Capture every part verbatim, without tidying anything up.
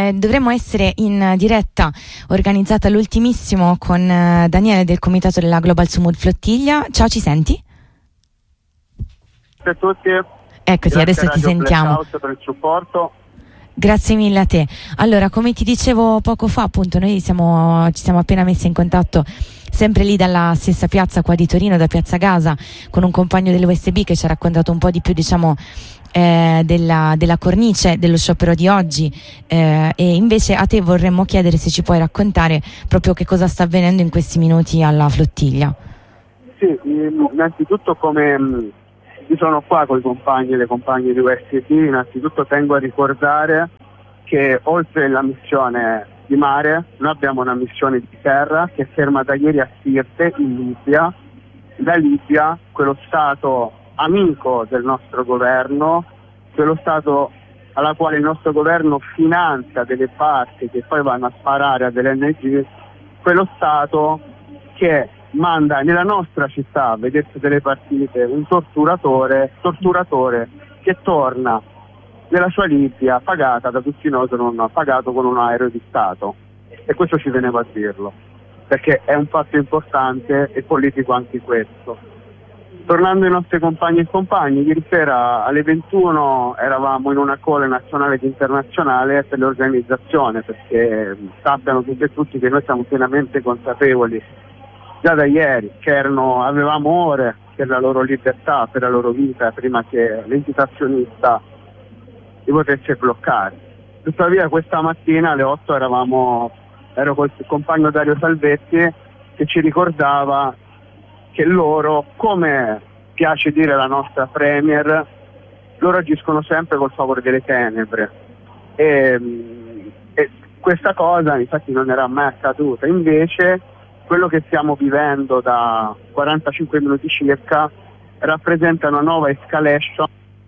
eh, dovremmo essere in diretta organizzata all'ultimissimo con eh, Daniele del comitato della Global Sumud Flottiglia. Ciao, ci senti? Grazie a tutti. Eccoci, Grazie adesso ti sentiamo. Blackout per il supporto. Grazie mille a te. Allora, come ti dicevo poco fa, appunto, noi siamo, ci siamo appena messi in contatto sempre lì dalla stessa piazza qua di Torino, da Piazza Gaza, con un compagno dell'U S B che ci ha raccontato un po' di più, diciamo, eh, della, della cornice dello sciopero di oggi, eh, e invece a te vorremmo chiedere se ci puoi raccontare proprio che cosa sta avvenendo in questi minuti alla flottiglia. Sì, innanzitutto come mh, io sono qua con i compagni e le compagne di U S B, innanzitutto tengo a ricordare che oltre alla missione di mare, noi abbiamo una missione di terra che è ferma da ieri a Sirte in Libia. La Libia, quello stato amico del nostro governo, quello stato alla quale il nostro governo finanzia delle parti che poi vanno a sparare a delle O N G, quello stato che manda nella nostra città a vedersi delle partite un torturatore, torturatore che torna nella sua Libia pagata da tutti noi, non pagato con un aereo di Stato, e questo ci tenevo a dirlo perché è un fatto importante e politico anche questo. Tornando ai nostri compagni e compagni, ieri sera alle ventuno eravamo in una call nazionale ed internazionale per l'organizzazione, perché sappiano tutti e tutti che noi siamo pienamente consapevoli già da ieri che erano, avevamo ore per la loro libertà, per la loro vita, prima che l'entità azionista li potesse bloccare. Tuttavia questa mattina alle otto eravamo, ero col compagno Dario Salvetti che ci ricordava che loro, come piace dire la nostra Premier, loro agiscono sempre col favore delle tenebre, e, e questa cosa infatti non era mai accaduta. Invece quello che stiamo vivendo da quarantacinque minuti circa rappresenta una nuova escalation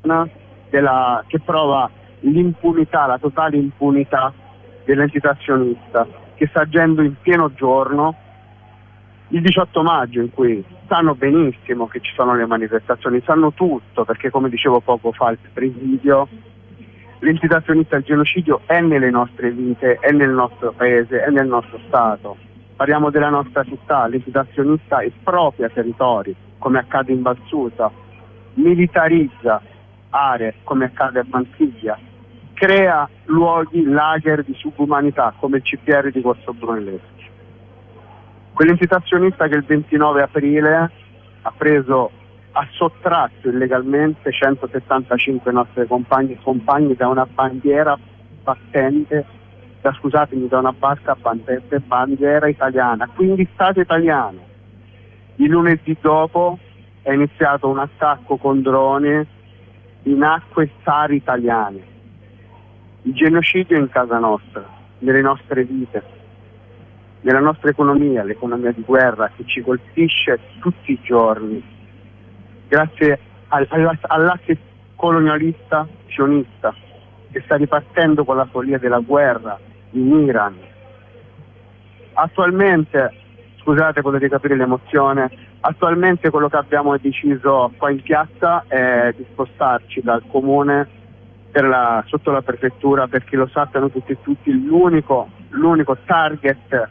della, che prova l'impunità, la totale impunità dell'entità azionista, che sta agendo in pieno giorno il diciotto maggio, in cui sanno benissimo che ci sono le manifestazioni, sanno tutto, perché come dicevo poco fa al presidio, l'entità azionista del genocidio è nelle nostre vite, è nel nostro paese, è nel nostro Stato. Parliamo della nostra città, l'entità azionista espropria territori, come accade in Valsusa, militarizza aree, come accade a Mantiglia, crea luoghi, lager di subumanità, come il C P R di Corso Brunelleschi. Quell'entità azionista che il ventinove aprile ha preso, ha sottratto illegalmente centosettantacinque nostri compagni e compagni da una bandiera battente, da, scusatemi, da una barca battente bandiera italiana, quindi Stato italiano. Il lunedì dopo è iniziato un attacco con droni in acque SAR italiane. Il genocidio è in casa nostra, nelle nostre vite, nella nostra economia, l'economia di guerra che ci colpisce tutti i giorni, grazie al, all'asse colonialista sionista che sta ripartendo con la follia della guerra in Iran. Attualmente, scusate, potete capire l'emozione, attualmente quello che abbiamo deciso qua in piazza è di spostarci dal comune per la, sotto la prefettura, perché lo sappiano tutti e tutti, l'unico, l'unico target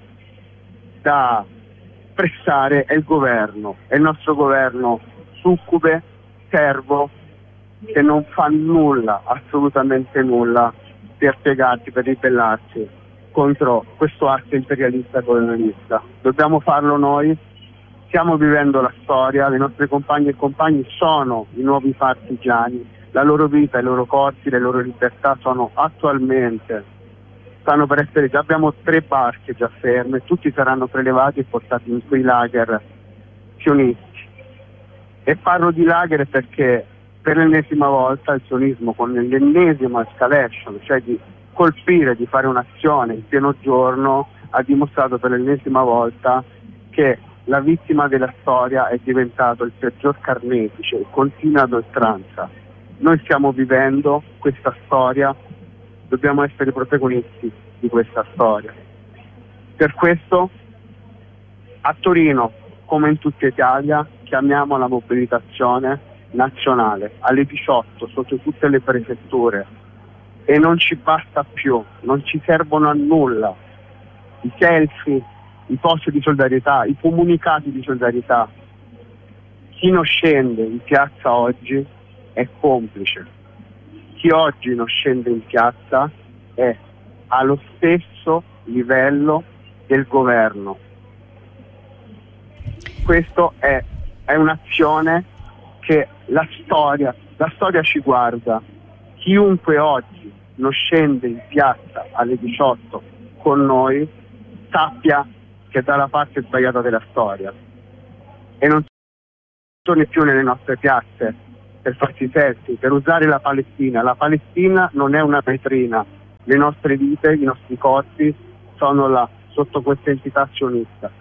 da pressare è il governo, è il nostro governo succube, servo, che non fa nulla, assolutamente nulla, per piegarsi, per ribellarsi contro questo atto imperialista e colonialista. Dobbiamo farlo noi, stiamo vivendo la storia, le nostre compagne e compagni sono i nuovi partigiani, la loro vita, i loro corpi, le loro libertà sono attualmente, stanno per essere, già abbiamo tre barche già ferme, tutti saranno prelevati e portati in quei lager sionisti. E parlo di lager perché per l'ennesima volta il sionismo, con l'ennesima escalation, cioè di colpire, di fare un'azione in pieno giorno, ha dimostrato per l'ennesima volta che la vittima della storia è diventato il peggior carnefice e continua ad oltranza. Noi stiamo vivendo questa storia, dobbiamo essere protagonisti di questa storia. Per questo a Torino, come in tutta Italia, chiamiamo la mobilitazione nazionale alle diciotto sotto tutte le prefetture e non ci basta più, non ci servono a nulla i selfie, i post di solidarietà, i comunicati di solidarietà. Chi non scende in piazza oggi è complice, chi oggi non scende in piazza è allo stesso livello del governo. Questo è, è un'azione che la storia, la storia ci guarda. Chiunque oggi non scende in piazza alle diciotto con noi sappia che è dalla parte sbagliata della storia e non torni più nelle nostre piazze per farsi selfie, per usare la Palestina. La Palestina non è una vetrina, le nostre vite, i nostri corpi sono là sotto questa entità sionista.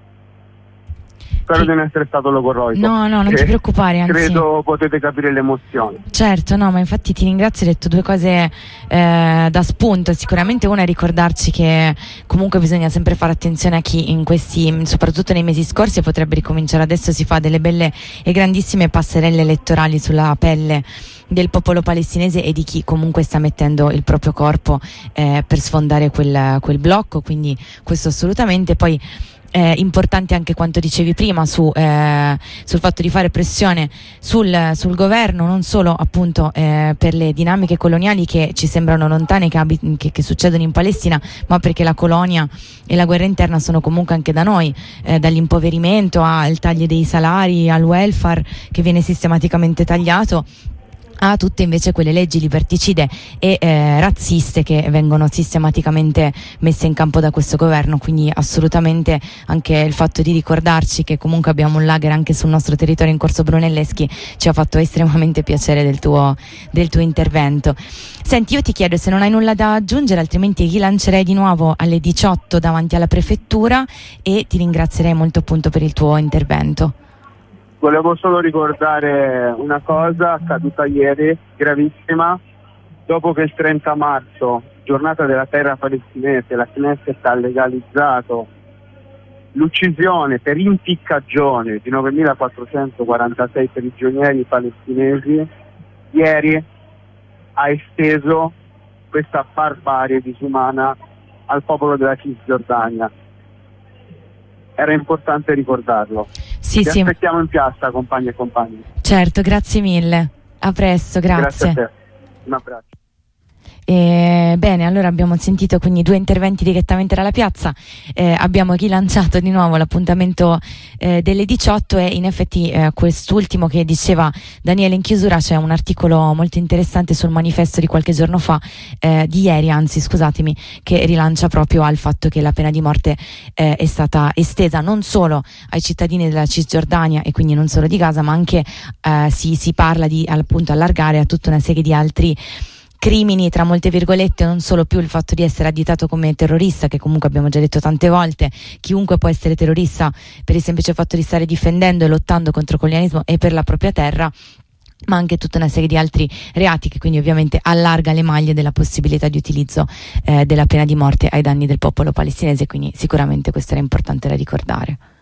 Spero Sì. di non essere stato logorroico. No, no, non ti preoccupare, anzi. Credo potete capire l'emozione. Certo, no, ma infatti ti ringrazio, hai detto due cose eh, da spunto. Sicuramente una è ricordarci che comunque bisogna sempre fare attenzione a chi in questi, soprattutto nei mesi scorsi, potrebbe ricominciare adesso, si fa delle belle e grandissime passerelle elettorali sulla pelle del popolo palestinese e di chi comunque sta mettendo il proprio corpo eh, per sfondare quel, quel blocco, quindi questo assolutamente. Poi Eh, importante anche quanto dicevi prima su, eh, sul fatto di fare pressione sul, sul governo, non solo appunto eh, per le dinamiche coloniali che ci sembrano lontane, che, abit- che, che succedono in Palestina, ma perché la colonia e la guerra interna sono comunque anche da noi, eh, dall'impoverimento al taglio dei salari, al welfare che viene sistematicamente tagliato, a tutte invece quelle leggi liberticide e eh, razziste che vengono sistematicamente messe in campo da questo governo. Quindi assolutamente anche il fatto di ricordarci che comunque abbiamo un lager anche sul nostro territorio in Corso Brunelleschi ci ha fatto estremamente piacere del tuo, del tuo intervento. Senti, io ti chiedo se non hai nulla da aggiungere, altrimenti rilancerei di nuovo alle diciotto davanti alla prefettura e ti ringrazierei molto appunto per il tuo intervento. Volevo solo ricordare una cosa accaduta ieri, gravissima, dopo che il trenta marzo, giornata della terra palestinese, la Knesset ha legalizzato l'uccisione per impiccagione di novemilaquattrocentoquarantasei prigionieri palestinesi, ieri ha esteso questa barbarie disumana al popolo della Cisgiordania. Era importante ricordarlo. Sì, Ti sì. aspettiamo in piazza, compagni e compagni. Certo, grazie mille. A presto, grazie. Grazie a te. Un abbraccio. Eh, bene, allora abbiamo sentito quindi due interventi direttamente dalla piazza, eh, abbiamo rilanciato di nuovo l'appuntamento eh, delle diciotto e in effetti eh, quest'ultimo che diceva Daniele in chiusura, c'è un articolo molto interessante sul Manifesto di qualche giorno fa, eh, di ieri anzi scusatemi, che rilancia proprio al fatto che la pena di morte eh, è stata estesa non solo ai cittadini della Cisgiordania e quindi non solo di Gaza, ma anche eh, si, si parla di appunto allargare a tutta una serie di altri crimini, tra molte virgolette, non solo più il fatto di essere additato come terrorista, che comunque abbiamo già detto tante volte, chiunque può essere terrorista per il semplice fatto di stare difendendo e lottando contro il colonialismo e per la propria terra, ma anche tutta una serie di altri reati che quindi ovviamente allarga le maglie della possibilità di utilizzo eh, della pena di morte ai danni del popolo palestinese, quindi sicuramente questo era importante da ricordare.